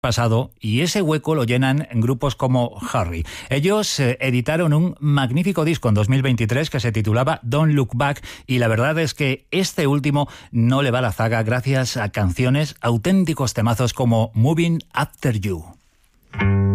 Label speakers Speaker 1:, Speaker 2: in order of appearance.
Speaker 1: pasado y ese hueco lo llenan grupos como Harry. Ellos editaron un magnífico disco en 2023 que se titulaba Don't Look Back y la verdad es que este último no le va a la zaga gracias a canciones, auténticos temazos como Moving After You.